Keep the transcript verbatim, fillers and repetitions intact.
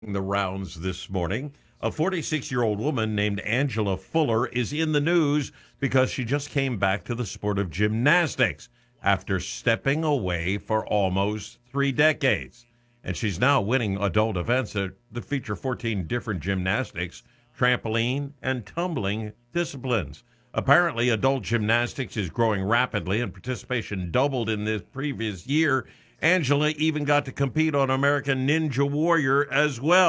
The rounds this morning. A forty-six-year-old woman named Angela Fuller is in the news because she just came back to the sport of gymnastics after stepping away for almost three decades. And she's now winning adult events that, that feature fourteen different gymnastics, trampoline, and tumbling disciplines. Apparently, adult gymnastics is growing rapidly, and participation doubled in this previous year. Angela even got to compete on American Ninja Warrior as well.